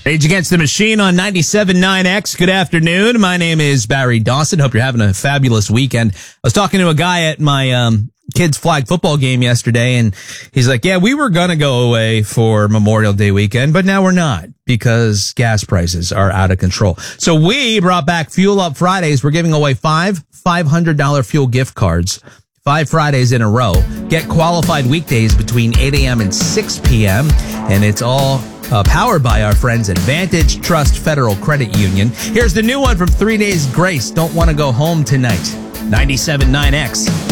Rage Against the Machine on 97.9X. Good afternoon. My name is Barry Dawson. Hope you're having a fabulous weekend. I was talking to a guy at my kids' flag football game yesterday, and he's like, yeah, we were going to go away for Memorial Day weekend, but now we're not because gas prices are out of control. So we brought back Fuel Up Fridays. We're giving away five $500 fuel gift cards. 5 Fridays in a row. Get qualified weekdays between 8 a.m. and 6 p.m. And it's all powered by our friends at Vantage Trust Federal Credit Union. Here's the new one from 3 Days Grace. Don't want to go home tonight. 97.9X.